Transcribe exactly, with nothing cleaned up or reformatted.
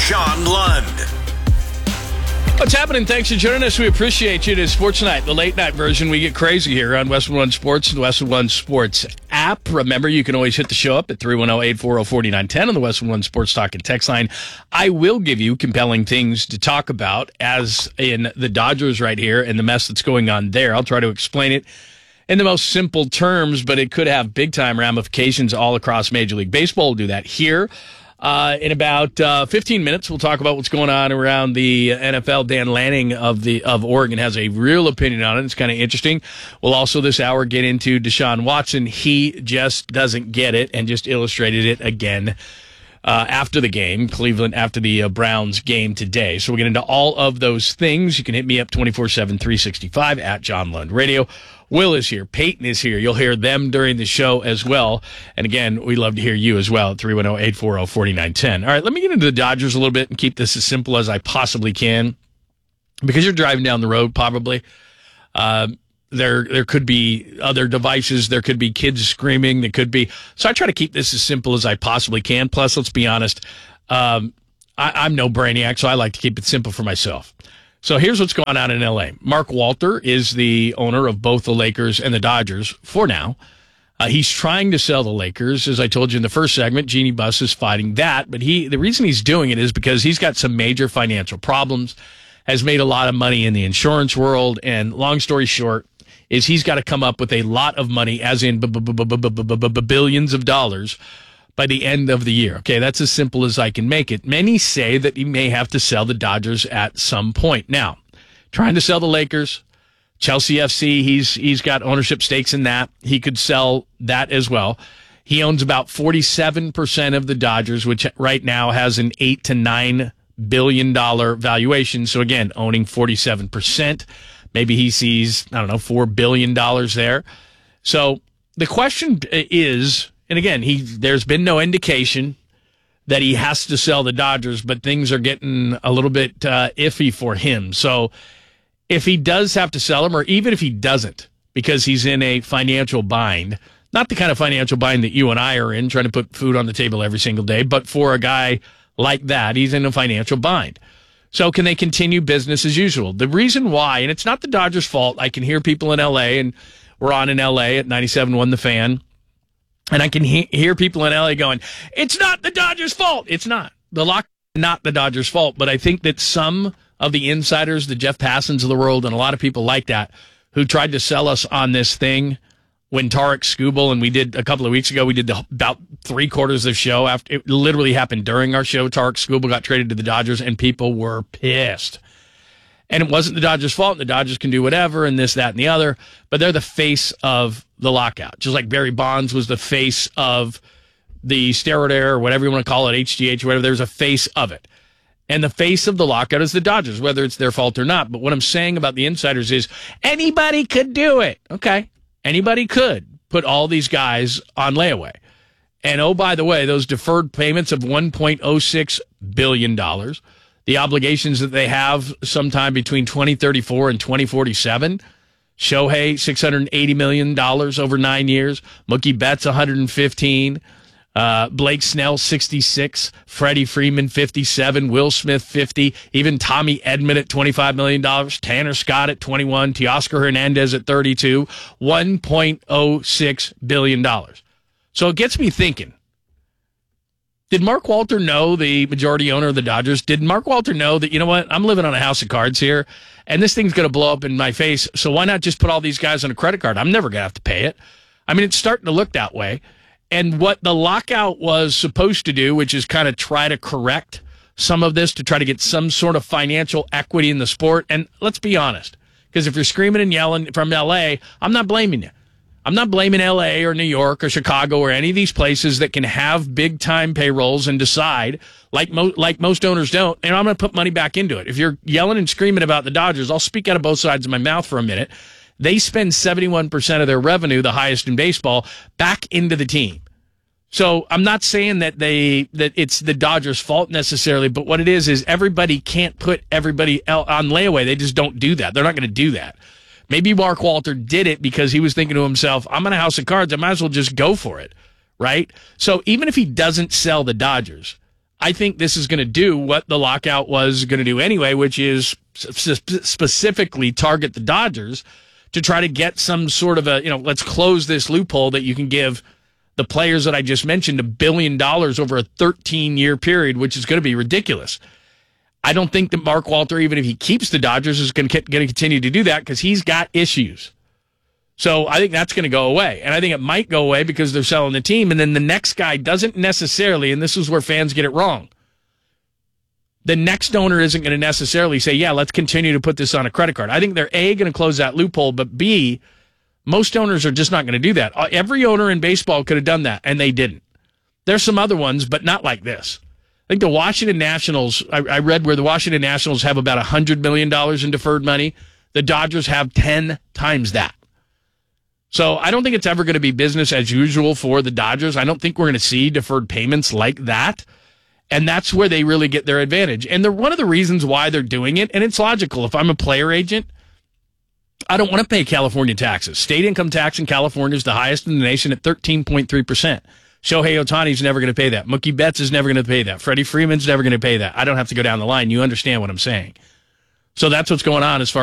Deshaun Lund. What's happening? Thanks for joining us. We appreciate you. It is Sports Night, the late night version. We get crazy here on Westwood One Sports and the Westwood One Sports app. Remember, you can always hit the show up at three one zero, eight four zero, four nine one zero on the Westwood One Sports Talk and text line. I will give you compelling things to talk about, as in the Dodgers right here and the mess that's going on there. I'll try to explain it in the most simple terms, but it could have big-time ramifications all across Major League Baseball. We'll do that here. Uh, in about uh, fifteen minutes, we'll talk about what's going on around the N F L. Dan Lanning of the of Oregon has a real opinion on it. It's kind of interesting. We'll also this hour get into Deshaun Watson. He just doesn't get it and just illustrated it again uh, after the game, Cleveland, after the uh, Browns game today. So we'll get into all of those things. You can hit me up twenty-four seven, three sixty-five at John Lund Radio. Will is here. Peyton is here. You'll hear them during the show as well. And again, we love to hear you as well at three one zero, eight four zero, four nine one zero. All right, let me get into the Dodgers a little bit and keep this as simple as I possibly can. Because you're driving down the road, probably. Uh, there there could be other devices. There could be kids screaming. There could be. So I try to keep this as simple as I possibly can. Plus, let's be honest, um, I, I'm no brainiac, so I like to keep it simple for myself. So here's what's going on in L A. Mark Walter is the owner of both the Lakers and the Dodgers for now. Uh, he's trying to sell the Lakers. As I told you in the first segment, Jeannie Buss is fighting that. But he, the reason he's doing it is because he's got some major financial problems, has made a lot of money in the insurance world. And long story short is he's got to come up with a lot of money, as in billions of dollars, by the end of the year. Okay, that's as simple as I can make it. Many say that he may have to sell the Dodgers at some point. Now, trying to sell the Lakers, Chelsea F C, he's he's got ownership stakes in that. He could sell that as well. He owns about forty-seven percent of the Dodgers, which right now has an eight to nine billion dollar valuation. So again, owning forty-seven percent, maybe he sees, I don't know, four billion dollars there. So the question is, and again, he there's been no indication that he has to sell the Dodgers, but things are getting a little bit uh, iffy for him. So if he does have to sell them, or even if he doesn't, because he's in a financial bind, not the kind of financial bind that you and I are in, trying to put food on the table every single day, but for a guy like that, he's in a financial bind. So can they continue business as usual? The reason why, and it's not the Dodgers' fault, I can hear people in L A, and we're on in L A at ninety-seven point one The Fan, and I can he- hear people in L A going, it's not the Dodgers' fault. It's not. The lock not the Dodgers' fault, but I think that some of the insiders, the Jeff Passons of the world, and a lot of people like that, who tried to sell us on this thing when Tarek Skubal, and we did a couple of weeks ago, we did the, about three quarters of the show. After it literally happened during our show, Tarek Skubal got traded to the Dodgers, and people were pissed. And it wasn't the Dodgers' fault, and the Dodgers can do whatever, and this, that, and the other, but they're the face of the lockout. Just like Barry Bonds was the face of the steroid era, or whatever you want to call it, H G H, or whatever, there's a face of it. And the face of the lockout is the Dodgers, whether it's their fault or not. But what I'm saying about the insiders is anybody could do it. Okay. Anybody could put all these guys on layaway. And oh, by the way, those deferred payments of one point oh six billion dollars, the obligations that they have sometime between twenty thirty-four and twenty forty-seven, Shohei, six hundred eighty million dollars over nine years, Mookie Betts, one hundred fifteen, Uh, Blake Snell, sixty-six, Freddie Freeman, fifty-seven, Will Smith, fifty, even Tommy Edman at twenty-five million dollars, Tanner Scott at twenty-one, Teoscar Hernandez at thirty-two, one point oh six billion dollars. So it gets me thinking, did Mark Walter know, the majority owner of the Dodgers, did Mark Walter know that, you know what, I'm living on a house of cards here, and this thing's going to blow up in my face, so why not just put all these guys on a credit card? I'm never going to have to pay it. I mean, it's starting to look that way. And what the lockout was supposed to do, which is kind of try to correct some of this to try to get some sort of financial equity in the sport. And let's be honest, because if you're screaming and yelling from L A, I'm not blaming you. I'm not blaming L A or New York or Chicago or any of these places that can have big time payrolls and decide, like, mo- like most owners don't, and I'm going to put money back into it. If you're yelling and screaming about the Dodgers, I'll speak out of both sides of my mouth for a minute. They spend seventy-one percent of their revenue, the highest in baseball, back into the team. So I'm not saying that they that it's the Dodgers' fault necessarily, but what it is is everybody can't put everybody on layaway. They just don't do that. They're not going to do that. Maybe Mark Walter did it because he was thinking to himself, I'm in a house of cards. I might as well just go for it, right? So even if he doesn't sell the Dodgers, I think this is going to do what the lockout was going to do anyway, which is sp- specifically target the Dodgers to try to get some sort of a, you know, let's close this loophole that you can give the players that I just mentioned a billion dollars over a thirteen-year period, which is going to be ridiculous. I don't think that Mark Walter, even if he keeps the Dodgers, is going to continue to do that because he's got issues. So I think that's going to go away. And I think it might go away because they're selling the team. And then the next guy doesn't necessarily, and this is where fans get it wrong, the next owner isn't going to necessarily say, yeah, let's continue to put this on a credit card. I think they're A, going to close that loophole, but B, most owners are just not going to do that. Every owner in baseball could have done that, and they didn't. There's some other ones, but not like this. I think the Washington Nationals, I, I read where the Washington Nationals have about one hundred million dollars in deferred money. The Dodgers have ten times that. So I don't think it's ever going to be business as usual for the Dodgers. I don't think we're going to see deferred payments like that. And that's where they really get their advantage. And they're one of the reasons why they're doing it, and it's logical. If I'm a player agent, I don't want to pay California taxes. State income tax in California is the highest in the nation at thirteen point three percent. Shohei Ohtani's never going to pay that. Mookie Betts is never going to pay that. Freddie Freeman's never going to pay that. I don't have to go down the line. You understand what I'm saying. So that's what's going on as far